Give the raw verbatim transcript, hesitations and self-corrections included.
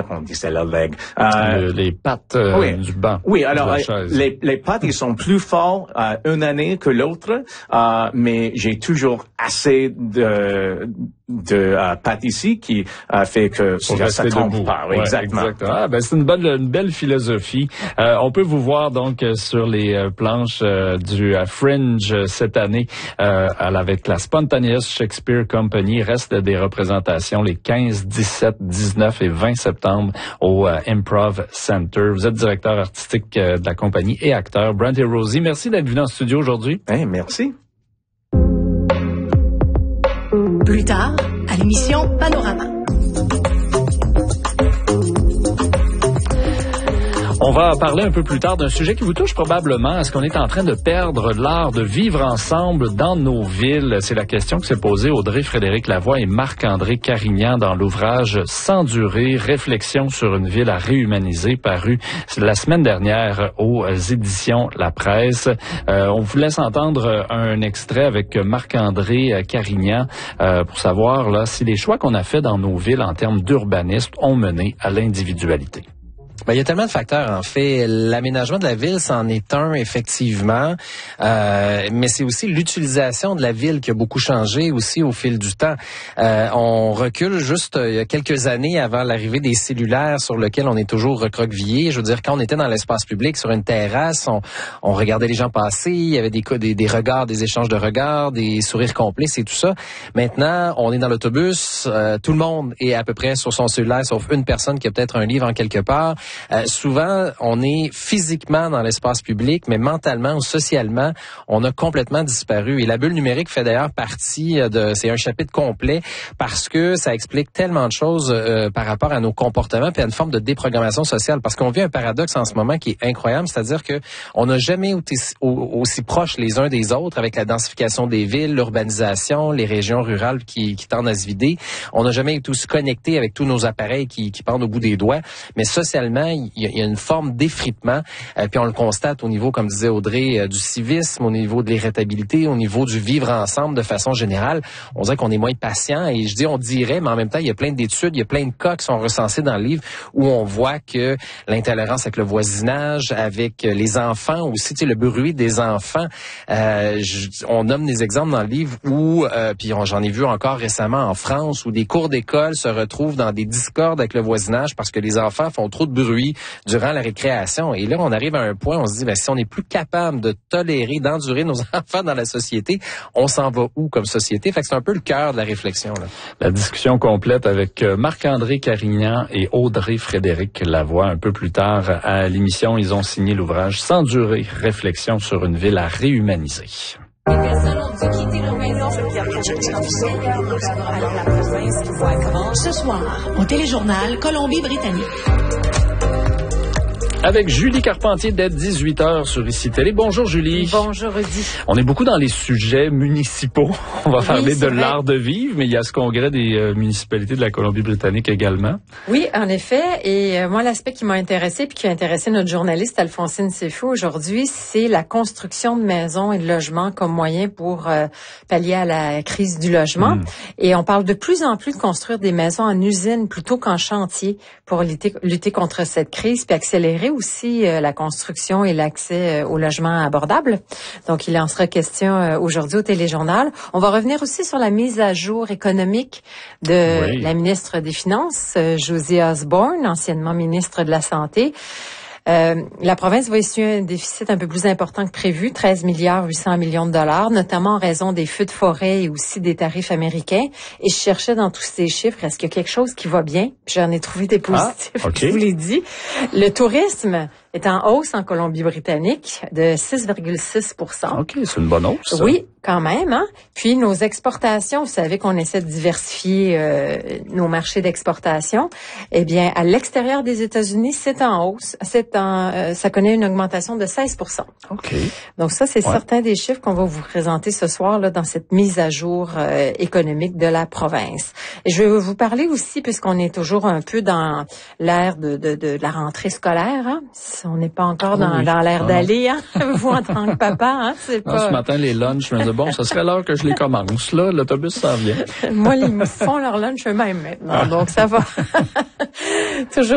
qu'on dit, c'est le leg. Euh, le, les pattes euh, oui. du banc. Oui, alors euh, les, les pattes, ils sont plus forts euh, une année que l'autre, euh, mais j'ai toujours assez de de euh, pâte ici qui euh, fait que ça, ça tombe debout. Pas. Oui, ouais, exactement. exactement. Ah, ben, c'est une bonne, une belle philosophie. Euh, on peut vous voir donc sur les euh, planches euh, du euh, Fringe euh, cette année euh, avec la Spontaneous Shakespeare Company. Reste des représentations les quinze, dix-sept, dix-neuf et vingt septembre au euh, Improv Center. Vous êtes directeur artistique euh, de la compagnie et acteur. Brent et Rosie, merci d'être venus en studio aujourd'hui. Hey, merci. Plus tard, à l'émission Panorama. On va parler un peu plus tard d'un sujet qui vous touche probablement. Est-ce qu'on est en train de perdre l'art de vivre ensemble dans nos villes? C'est la question que s'est posée Audrey-Frédéric Lavoie et Marc-André Carignan dans l'ouvrage Sans durée, réflexion sur une ville à réhumaniser, paru la semaine dernière aux éditions La Presse. Euh, on vous laisse entendre un extrait avec Marc-André Carignan euh, pour savoir là si les choix qu'on a faits dans nos villes en termes d'urbanisme ont mené à l'individualité. Ben, il y a tellement de facteurs, en fait. L'aménagement de la ville, c'en est un, effectivement. Euh, mais c'est aussi l'utilisation de la ville qui a beaucoup changé aussi au fil du temps. Euh, on recule juste euh, il y a quelques années avant l'arrivée des cellulaires sur lesquels on est toujours recroquevillé. Je veux dire, quand on était dans l'espace public, sur une terrasse, on, on regardait les gens passer, il y avait des, des, des regards, des échanges de regards, des sourires complices et tout ça. Maintenant, on est dans l'autobus, euh, tout le monde est à peu près sur son cellulaire, sauf une personne qui a peut-être un livre en quelque part. Euh, souvent, on est physiquement dans l'espace public, mais mentalement ou socialement, on a complètement disparu. Et la bulle numérique fait d'ailleurs partie de... C'est un chapitre complet parce que ça explique tellement de choses euh, par rapport à nos comportements puis à une forme de déprogrammation sociale. Parce qu'on vit un paradoxe en ce moment qui est incroyable, c'est-à-dire que on n'a jamais été aussi proches les uns des autres avec la densification des villes, l'urbanisation, les régions rurales qui, qui tendent à se vider. On n'a jamais été aussi connectés avec tous nos appareils qui, qui pendent au bout des doigts. Mais socialement, il y a une forme d'effritement, euh, puis on le constate au niveau, comme disait Audrey, euh, du civisme, au niveau de l'irritabilité, au niveau du vivre ensemble de façon générale. On dirait qu'on est moins patient, et je dis on dirait, mais en même temps, il y a plein d'études, il y a plein de cas qui sont recensés dans le livre où on voit que l'intolérance avec le voisinage, avec les enfants aussi, tu sais, le bruit des enfants, euh, je, on nomme des exemples dans le livre où, euh, puis on, j'en ai vu encore récemment en France, où des cours d'école se retrouvent dans des discordes avec le voisinage parce que les enfants font trop de bruit durant la récréation. Et là, on arrive à un point, on se dit, ben, si on n'est plus capable de tolérer, d'endurer nos enfants dans la société, on s'en va où comme société? Fait que c'est un peu le cœur de la réflexion, là. La discussion complète avec Marc-André Carignan et Audrey-Frédéric Lavoie. Un peu plus tard à l'émission, ils ont signé l'ouvrage Sans durée, réflexion sur une ville à réhumaniser. Les personnes ont dû quitter leur maison. Alors la province qui voit comment. Ce soir, au téléjournal Colombie-Britannique. Avec Julie Carpentier dès dix-huit heures sur Ici Télé. Bonjour Julie. Bonjour Rudy. On est beaucoup dans les sujets municipaux. On va oui, parler de vrai. l'art de vivre, mais il y a ce congrès des euh, municipalités de la Colombie-Britannique également. Oui, en effet. Et euh, moi, l'aspect qui m'a intéressé puis qui a intéressé notre journaliste Alphonsine Seyfou aujourd'hui, c'est la construction de maisons et de logements comme moyen pour euh, pallier à la crise du logement. Mm. Et on parle de plus en plus de construire des maisons en usine plutôt qu'en chantier pour lutter, lutter contre cette crise puis accélérer aussi euh, la construction et l'accès euh, au logement abordable. Donc, il en sera question euh, aujourd'hui au téléjournal. On va revenir aussi sur la mise à jour économique de oui. la ministre des Finances, euh, Josie Osborne, anciennement ministre de la Santé. Euh, la province va essuyer un déficit un peu plus important que prévu, treize milliards huit cents millions de dollars, notamment en raison des feux de forêt et aussi des tarifs américains. Et je cherchais dans tous ces chiffres, est-ce qu'il y a quelque chose qui va bien? J'en ai trouvé des positifs, ah, okay. Je vous l'ai dit. Le tourisme est en hausse en Colombie-Britannique de six virgule six pour cent. OK, c'est une bonne hausse, ça. Oui, quand même. Hein? Puis nos exportations, vous savez qu'on essaie de diversifier euh, nos marchés d'exportation. Eh bien, à l'extérieur des États-Unis, c'est en hausse. C'est en, euh, ça connaît une augmentation de seize pour cent. OK. Donc ça, c'est ouais. certains des chiffres qu'on va vous présenter ce soir là dans cette mise à jour euh, économique de la province. Et je vais vous parler aussi, puisqu'on est toujours un peu dans l'ère de, de, de la rentrée scolaire. Hein? On n'est pas encore dans, oui. dans l'ère ah, d'aller, hein? Vous en tant que papa, hein? C'est non, pas... Ce matin, les lunchs, je me disais, bon, ce serait l'heure que je les commence. Là, l'autobus s'en vient. Moi, ils me font leur lunch eux-mêmes maintenant, donc ça va. Toujours